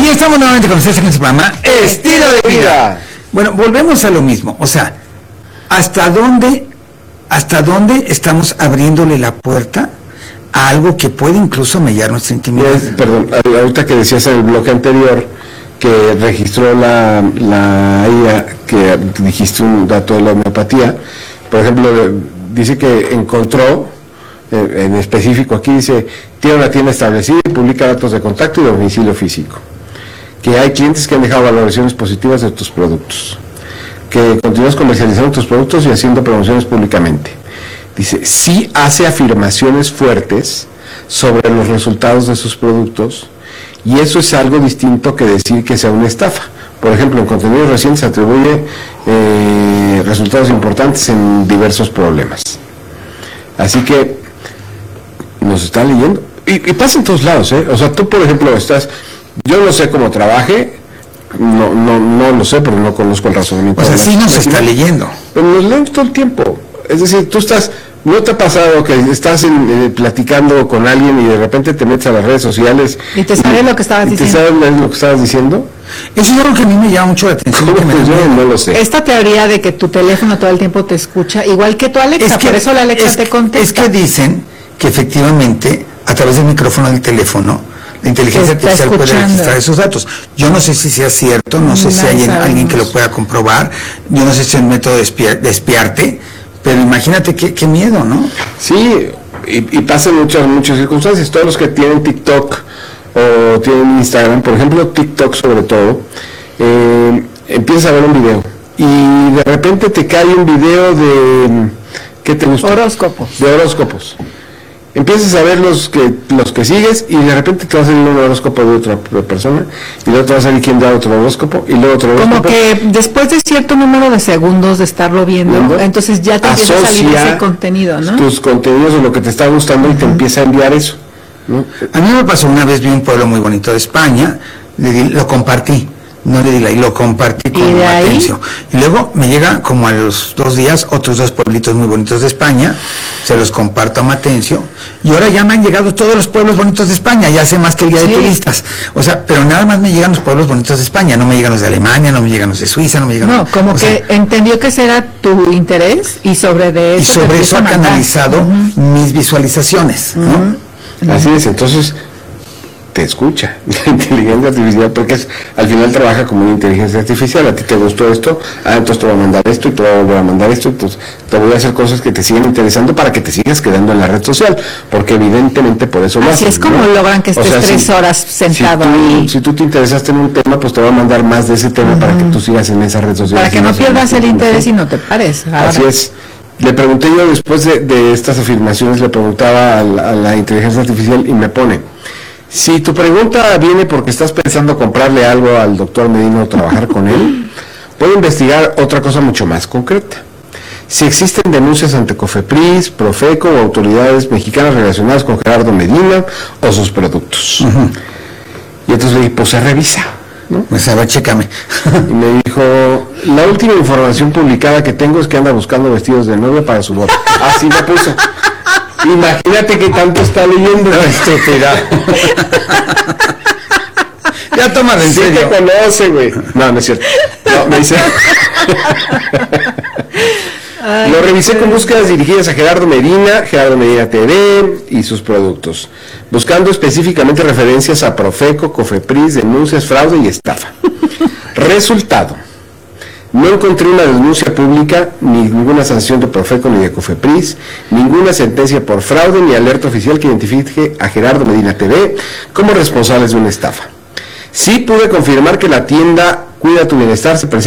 ya estamos nuevamente con ustedes en este programa Estilo de Vida. Bueno, volvemos a lo mismo. O sea, ¿hasta dónde estamos abriéndole la puerta a algo que puede incluso mellar nuestra intimidad? Perdón, ahorita que decías en el bloque anterior que registró la IA, que dijiste un dato de la homeopatía, por ejemplo, dice que encontró, en específico aquí dice, tiene una tienda establecida y publica datos de contacto y domicilio físico, que hay clientes que han dejado valoraciones positivas de tus productos, que continúas comercializando tus productos y haciendo promociones públicamente. Dice, sí hace afirmaciones fuertes sobre los resultados de sus productos, y eso es algo distinto que decir que sea una estafa. Por ejemplo, en contenidos recientes se atribuye resultados importantes en diversos problemas. Así que nos está leyendo. Y pasa en todos lados, ¿eh? O sea, tú, por ejemplo, yo no sé cómo trabaje, no lo sé porque no conozco el razonamiento. O sea, sí nos está leyendo. Pero nos leen todo el tiempo. Es decir, ¿no te ha pasado que estás platicando con alguien y de repente te metes a las redes sociales y te sale lo que estabas diciendo? ¿Te sale lo que estabas diciendo? Eso es algo que a mí me llama mucho la atención. Pues yo no lo sé. Esta teoría de que tu teléfono todo el tiempo te escucha, igual que tu Alexa, por eso la Alexa te contesta. Es que dicen que efectivamente, a través del micrófono del teléfono, la inteligencia artificial puede registrar esos datos. Yo no sé si sea cierto, no sé si hay alguien que lo pueda comprobar, yo no sé si es un método de espiarte, pero imagínate qué miedo, ¿no? Sí, y pasa en muchas circunstancias. Todos los que tienen TikTok o tienen Instagram, por ejemplo TikTok sobre todo, empiezas a ver un video y de repente te cae un video de... ¿qué te gusta? Horóscopos. De horóscopos. Empiezas a ver los que sigues y de repente te va a salir un horóscopo de otra persona y luego te va a salir quien da otro horóscopo y luego otro horóscopo. Como que después de cierto número de segundos de estarlo viendo, entonces ya te empieza a salir ese contenido, ¿no? Tus contenidos o lo que te está gustando y te empieza a enviar eso, ¿no? A mí me pasó una vez, vi un pueblo muy bonito de España, lo compartí. No le di like, lo compartí con Matencio. Y luego me llega como a los 2 días otros 2 pueblitos muy bonitos de España, se los comparto a Matencio, y ahora ya me han llegado todos los pueblos bonitos de España, ya sé más que el guía de turistas. O sea, pero nada más me llegan los pueblos bonitos de España, no me llegan los de Alemania, no me llegan los de Suiza, no me llegan... No, como que entendió que ese era tu interés y sobre eso ha canalizado mis visualizaciones, ¿no? Así es, entonces... te escucha la inteligencia artificial, porque al final trabaja como una inteligencia artificial. A ti te gustó esto, entonces te voy a mandar esto y te voy a volver a mandar esto, entonces te voy a hacer cosas que te sigan interesando para que te sigas quedando en la red social, porque evidentemente por eso lo hacen. Así es como logran que estés 3 horas sentado ahí. Si tú te interesaste en un tema, pues te voy a mandar más de ese tema para que tú sigas en esa red social. Para que no pierdas el interés y no te pares. Así es. Le pregunté yo después de estas afirmaciones, le preguntaba a la inteligencia artificial y me pone: si tu pregunta viene porque estás pensando comprarle algo al doctor Medina o trabajar con él, puedo investigar otra cosa mucho más concreta. Si existen denuncias ante Cofepris, Profeco o autoridades mexicanas relacionadas con Gerardo Medina o sus productos. Y entonces le dije, pues se revisa, ¿no? Pues a ver, chécame. Y me dijo, la última información publicada que tengo es que anda buscando vestidos de novia para su boda. Así me puso. Imagínate que tanto está leyendo. Estúpida. Ya toma en serio. Sí te conoce, güey. No es cierto. No, me dice... Lo revisé con búsquedas dirigidas a Gerardo Medina TV y sus productos, buscando específicamente referencias a Profeco, Cofepris, denuncias, fraude y estafa. Resultado: no encontré una denuncia pública, ni ninguna sanción de Profeco ni de Cofepris, ninguna sentencia por fraude ni alerta oficial que identifique a Gerardo Medina TV como responsables de una estafa. Sí pude confirmar que la tienda Cuida tu Bienestar se presenta